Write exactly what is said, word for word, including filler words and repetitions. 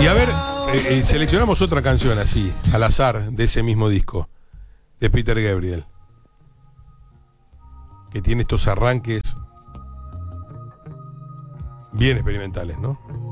Y a ver, eh, eh, seleccionamos otra canción así, al azar, de ese mismo disco, de Peter Gabriel, que tiene estos arranques bien experimentales, ¿no?